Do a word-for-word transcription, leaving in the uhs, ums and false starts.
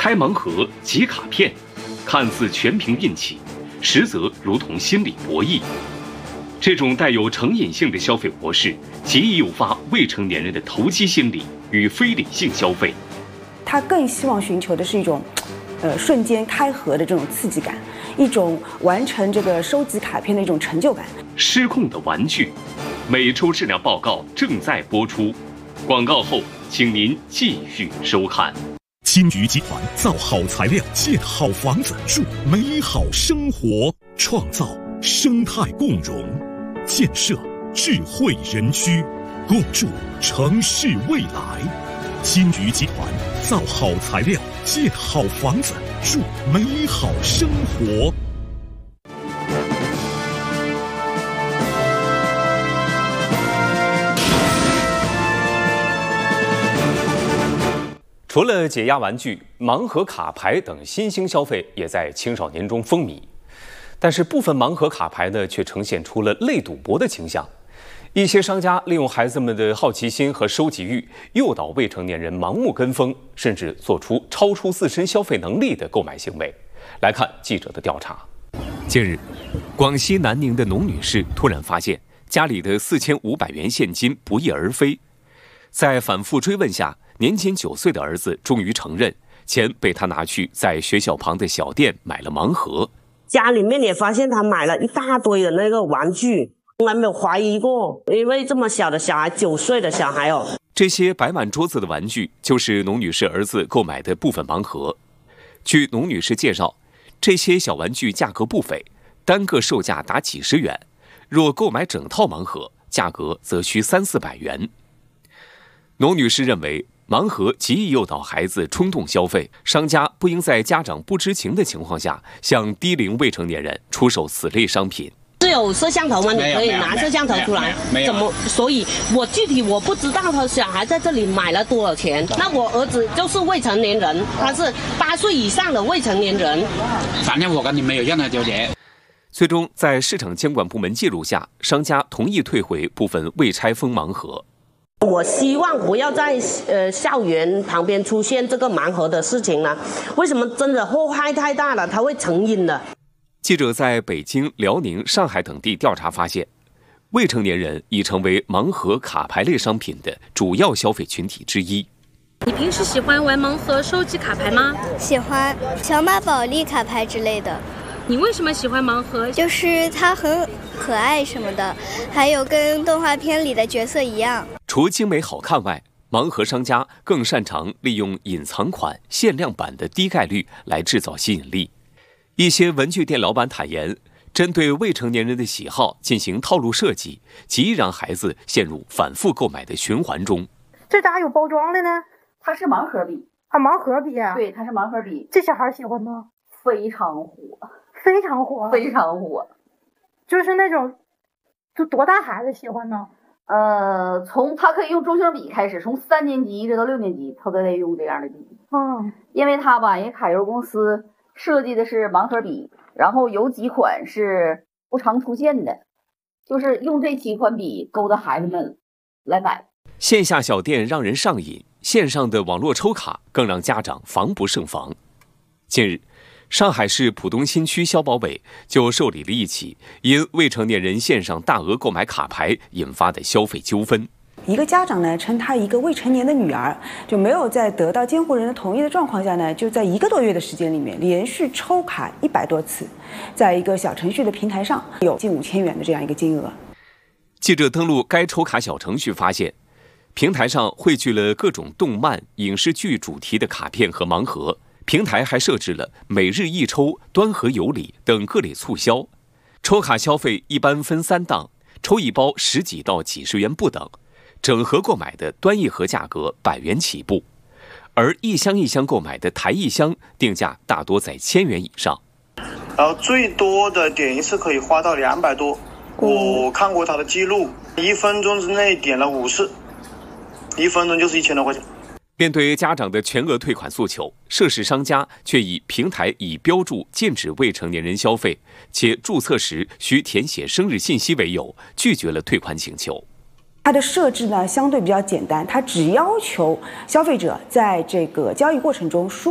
拆盲盒、集卡片，看似全凭运气，实则如同心理博弈。这种带有成瘾性的消费模式，极易诱发未成年人的投机心理与非理性消费。 他更希望寻求的是一种，呃，瞬间开盒的这种刺激感，一种完成这个收集卡片的一种成就感。 失控的玩具，每周质量报告正在播出，广告后请您继续收看。 金鱼集团造好材料，建好房子，住美好生活，创造生态共融，建设智慧园区，共筑城市未来。金鱼集团造好材料，建好房子，住美好生活。 除了解压玩具、盲盒卡牌等新兴消费也在青少年中风靡，但是部分盲盒卡牌呢，却呈现出了类赌博的倾向。一些商家利用孩子们的好奇心和收集欲，诱导未成年人盲目跟风，甚至做出超出自身消费能力的购买行为。来看记者的调查。近日，广西南宁的农女士突然发现家里的四千五百元现金不翼而飞，在反复追问下，年仅九岁的儿子终于承认，钱被他拿去在学校旁的小店买了盲盒。 家里面也发现他买了一大堆的那个玩具，从来没有怀疑过，因为这么小的小孩，九岁的小孩哦。 这些摆满桌子的玩具，就是农女士儿子购买的部分盲盒。据农女士介绍，这些小玩具价格不菲，单个售价达几十元，若购买整套盲盒，价格则需三四百元。农女士认为，盲盒极易诱导孩子冲动消费，商家不应在家长不知情的情况下，向低龄未成年人出售此类商品。 是有摄像头吗？你可以拿摄像头出来。怎么？所以我具体我不知道他小孩在这里买了多少钱。那我儿子就是未成年人，他是八岁以上的未成年人。 反正我跟你没有任何纠结。 最终，在市场监管部门介入下，商家同意退回部分未拆封盲盒。 我希望不要在呃校园旁边出现这个盲盒的事情呢。为什么？真的祸害太大了，它会成瘾的。 记者在北京、辽宁、上海等地调查发现，未成年人已成为盲盒卡牌类商品的主要消费群体之一。 你平时喜欢玩盲盒、收集卡牌吗？ 喜欢，小马宝莉卡牌之类的。 你为什么喜欢盲盒？ 就是它很可爱什么的，还有跟动画片里的角色一样。 除精美好看外，盲盒商家更擅长利用隐藏款、限量版的低概率来制造吸引力。一些文具店老板坦言，针对未成年人的喜好进行套路设计，极易让孩子陷入反复购买的循环中。 这咋有包装的呢？ 它是盲盒笔啊，盲盒笔啊？ 对，它是盲盒笔。 这小孩喜欢吗？ 非常火， 非常火， 非常火。 就是那种，就多大孩子喜欢呢？ 呃，从他可以用中性笔开始，从三年级一直到六年级，他都得用这样的笔。 嗯， 因为他吧，人卡邮公司设计的是盲盒笔，然后有几款是不常出现的，就是用这几款笔勾搭孩子们来买。 线下小店让人上瘾，线上的网络抽卡更让家长防不胜防。近日，上海市浦东新区消保委就受理了一起因未成年人线上大额购买卡牌引发的消费纠纷。 一个家长呢，称他一个未成年的女儿就没有在得到监护人的同意的状况下呢，就在一个多月的时间里面连续抽卡一百多次，在一个小程序的平台上有近五千元的这样一个金额。 记者登录该抽卡小程序发现，平台上汇聚了各种动漫、影视剧主题的卡片和盲盒。平台还设置了每日一抽、端盒有礼等各类促销。抽卡消费一般分三档，抽一包十几到几十元不等，整盒购买的端一盒价格百元起步，而一箱一箱购买的台一箱定价大多在千元以上。 然后最多的点一次可以花到两百多，我看过他的记录，一分钟之内点了五次，一分钟就是一千多块钱。 面对家长的全额退款诉求，涉事商家却以平台已标注禁止未成年人消费，且注册时需填写生日信息为由，拒绝了退款请求。 它的设置呢相对比较简单，它只要求消费者在这个交易过程中输